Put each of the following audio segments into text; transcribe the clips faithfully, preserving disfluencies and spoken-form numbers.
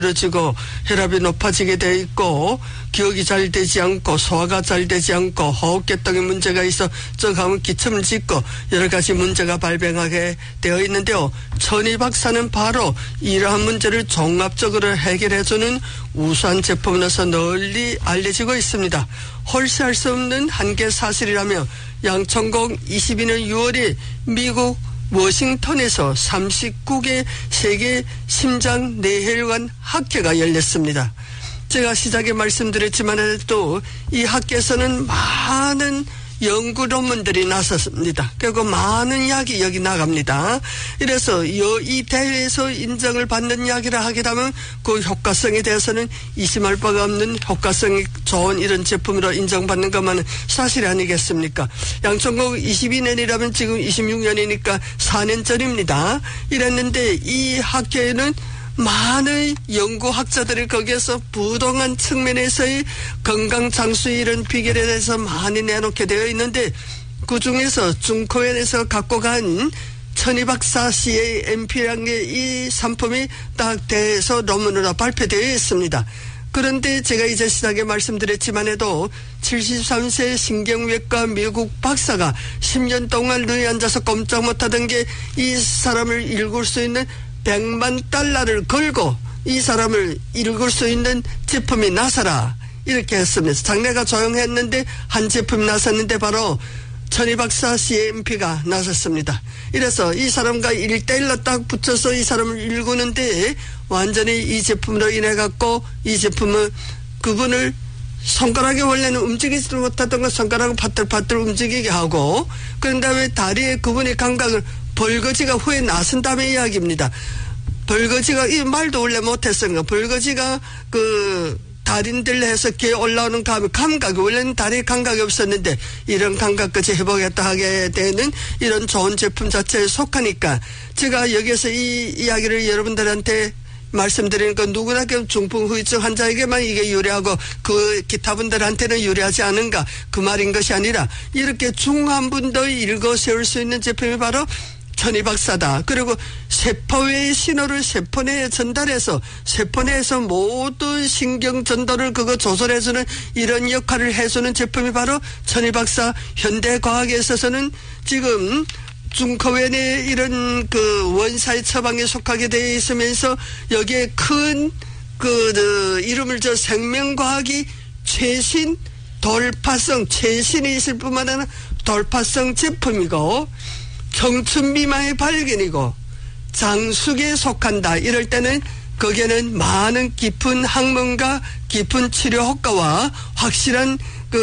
지고 혈압이 높아지게 돼 있고 기억이 잘 되지 않고 소화가 잘 되지 않고 호흡계통에 문제가 있어 쩍하면 기침을 짓고 여러 가지 문제가 발병하게 되어 있는데요. 천희 박사는 바로 이러한 문제를 종합적으로 해결해주는 우수한 제품으로서 널리 알려지고 있습니다. 홀세할 수 없는 한계 사실이라며 양천공 이십이 년 유월에 미국 워싱턴에서 삼십구 개 세계 심장 뇌혈관 학회가 열렸습니다. 제가 시작에 말씀드렸지만 또 이 학회에서는 많은 연구 논문들이 나섰습니다. 그리고 많은 약이 여기 나갑니다. 이래서 이 대회에서 인정을 받는 약이라 하기라면 그 효과성에 대해서는 의심할 바가 없는 효과성이 좋은 이런 제품으로 인정받는 것만은 사실이 아니겠습니까? 양천공 이십이 년이라면 지금 이십육 년이니까 사 년 전입니다. 이랬는데 이 학회에는 많은 연구학자들이 거기에서 부동한 측면에서의 건강장수의 이런 비결에 대해서 많이 내놓게 되어 있는데 그중에서 중科院에서 갖고 간 천희 박사 씨의 엠피라는 게 이 상품이 딱 대해서 논문으로 발표되어 있습니다. 그런데 제가 이제 시작에 말씀드렸지만 해도 칠십삼 세 신경외과 미국 박사가 십 년 동안 누이 앉아서 꼼짝 못하던 게 이 사람을 읽을 수 있는 백만 달러를 걸고 이 사람을 읽을 수 있는 제품이 나서라 이렇게 했습니다. 장래가 조용했는데 한 제품이 나섰는데 바로 천희 박사 씨엠피가 나섰습니다. 이래서 이 사람과 일 대일로 딱 붙여서 이 사람을 읽는데 완전히 이 제품으로 인해 갖고 이 제품은 그분을 손가락이 원래는 움직이지도 못하던 것 손가락을 파들파들 움직이게 하고 그런 다음에 다리에 그분의 감각을 벌거지가 후에 나선 다음에 이야기입니다. 벌거지가 이 말도 원래 못했으니까 벌거지가 그 달인들 해서 귀에 올라오는 감, 감각이 원래는 다리에 감각이 없었는데 이런 감각까지 회복했다 하게 되는 이런 좋은 제품 자체에 속하니까 제가 여기서 이 이야기를 여러분들한테 말씀드리는 건 누구나 중풍후유증 환자에게만 이게 유리하고 그 기타 분들한테는 유리하지 않은가 그 말인 것이 아니라 이렇게 중한 분도 읽어 세울 수 있는 제품이 바로 천희 박사다. 그리고 세포의 신호를 세포 내에 전달해서 세포 내에서 모든 신경 전도를 그거 조절해주는 이런 역할을 해주는 제품이 바로 천희 박사. 현대과학에 있어서는 지금 중科院의 이런 그 원사의 처방에 속하게 되어 있으면서 여기에 큰 그, 그 이름을 저 생명과학이 최신 돌파성 최신이 있을 뿐만 아니라 돌파성 제품이고 청춘 미망의 발견이고 장수기에 속한다. 이럴 때는 거기에는 많은 깊은 학문과 깊은 치료 효과와 확실한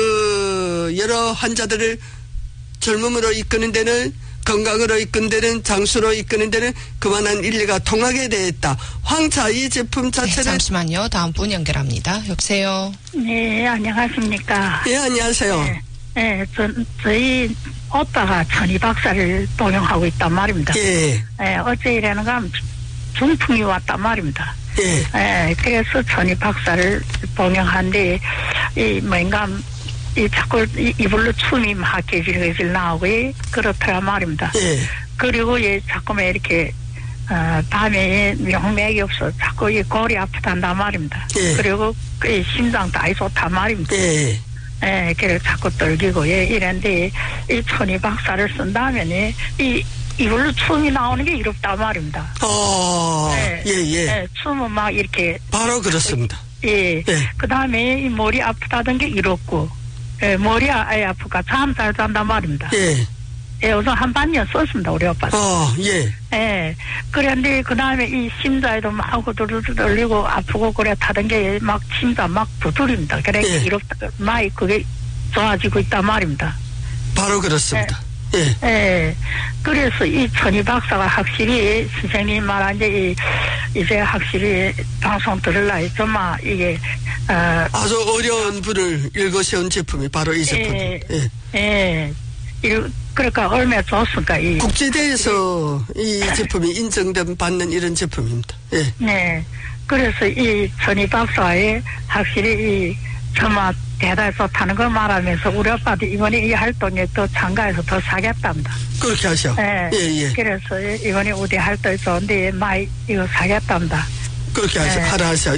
그 여러 환자들을 젊음으로 이끄는 데는 건강으로 이끄는 데는 장수로 이끄는 데는 그만한 일리가 통하게 되어 있다. 황차 이 제품 자체는 네, 잠시만요. 다음 분 연결합니다. 여보세요. 네, 안녕하십니까. 예, 안녕하세요. 네, 네 저, 저희 오빠가 천희 박사를 동영하고 있단 말입니다. 예. 네, 어째 이래는가 중풍이 왔단 말입니다. 예. 네, 그래서 천희 박사를 동영한데 이 뭔가 이 자꾸 이불로 춤이 막 개질개질 나오고 그렇더라 말입니다. 예. 그리고 예 자꾸만 이렇게 어, 밤에 명맥이 없어 자꾸 이 골이 아프단단 말입니다. 예. 그리고 그 심장도 아주 좋단 말입니다. 예. 예, 그래서 자꾸 떨기고 예 이런데 이 천희 박사를 쓴다면 이 이불로 춤이 나오는 게 이롭단 말입니다. 어, 예, 예, 예. 예, 춤은 막 이렇게 바로 그렇습니다. 예. 예. 그 다음에 이 머리 아프다던 게 이롭고. 예, 머리 아예 아프가 잠 잘 잔단 말입니다. 예. 예, 우선 한 반년 썼습니다, 우리 오빠. 어, 예. 예. 그런데 그 다음에 이 심장에도 막 후두두두 떨리고 아프고 그래 타던 게 막 심장 막 두드립니다. 그래, 예. 이렇다, 많이 그게 좋아지고 있단 말입니다. 바로 그렇습니다. 예. 예. 그래서 이 천희 박사가 확실히 선생님 말한 게 이제 확실히 방송 들으려 했지만 이게 어 아주 어려운 분을 읽어 세운 제품이 바로 이 제품. 예. 예. 예. 이 그러니까 얼마나 좋습니까? 이 국제대회에서 이 제품이 인정된 받는 이런 제품입니다. 예. 네. 그래서 이 천희 박사의 확실히 이 정말 대단히 좋다는 걸 말하면서 우리 아빠도 이번에 이 활동에 또 참가해서 더 사겠답니다. 그렇게 하셔. 네. 예, 예. 그래서 이번에 우리 활동이 좋은데 많이 이거 사겠답니다. 그렇게 하시, 네. 하라 하셔.